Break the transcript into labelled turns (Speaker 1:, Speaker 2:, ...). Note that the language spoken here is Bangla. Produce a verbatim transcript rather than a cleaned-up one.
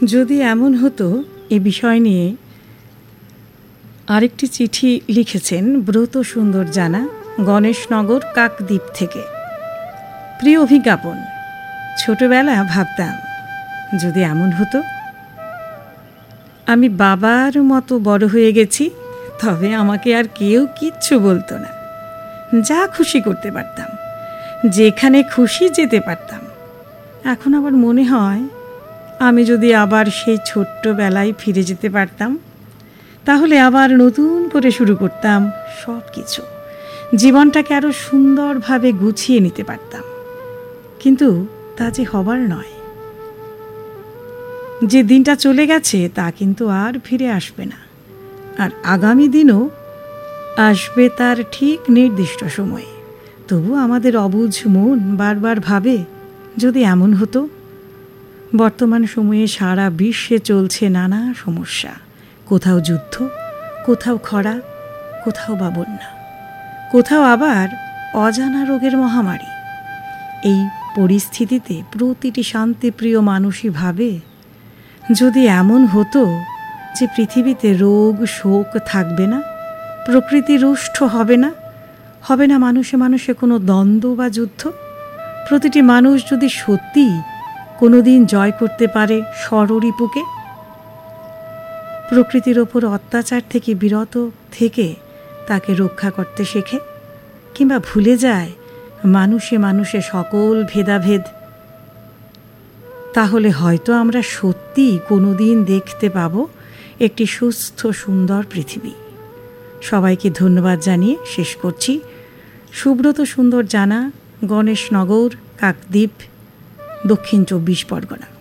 Speaker 1: যদি এমন হতো এ বিষয় নিয়ে আরেকটি চিঠি লিখেছেন ব্রত সুন্দর জানা, গণেশনগর কাকদ্বীপ থেকে। প্রিয় অভিজ্ঞাপন, ছোটবেলা ভাবতাম যদি এমন হতো আমি বাবার মতো বড় হয়ে গেছি, তবে আমাকে আর কেউ কিচ্ছু বলতো না, যা খুশি করতে পারতাম, যেখানে খুশি যেতে পারতাম। এখন আবার মনে হয় আমি যদি আবার সেই ছোট্টবেলায় ফিরে যেতে পারতাম, তাহলে আবার নতুন করে শুরু করতাম সব কিছু, জীবনটাকে আরও সুন্দরভাবে গুছিয়ে নিতে পারতাম। কিন্তু তা যে হবার নয়। যে দিনটা চলে গেছে তা কিন্তু আর ফিরে আসবে না, আর আগামী দিনও আসবে তার ঠিক নির্দিষ্ট সময়ে। তবু আমাদের অবুঝ মন বারবার ভাবে যদি এমন হতো। বর্তমান সময়ে সারা বিশ্বে চলছে নানা সমস্যা, কোথাও যুদ্ধ, কোথাও খরা, কোথাও বা বন্যা, কোথাও আবার অজানা রোগের মহামারী। এই পরিস্থিতিতে প্রতিটি শান্তিপ্রিয় মানুষই ভাবে যদি এমন হতো যে পৃথিবীতে রোগ শোক থাকবে না, প্রকৃতি রুষ্ট হবে না, হবে না মানুষে মানুষে কোনো দ্বন্দ্ব বা যুদ্ধ। প্রতিটি মানুষ যদি সত্যি কোনো দিন জয় করতে পারে ষড়রিপুকে, প্রকৃতির ওপর অত্যাচার থেকে বিরত থেকে তাকে রক্ষা করতে শেখে, কিংবা ভুলে যায় মানুষে মানুষে সকল ভেদাভেদ, তাহলে হয়তো আমরা সত্যি কোনো দিন দেখতে পাব একটি সুস্থ সুন্দর পৃথিবী। সবাইকে ধন্যবাদ জানিয়ে শেষ করছি। সুব্রত সুন্দর জানা, গণেশনগর কাকদ্বীপ, দক্ষিণ চব্বিশ পরগনা।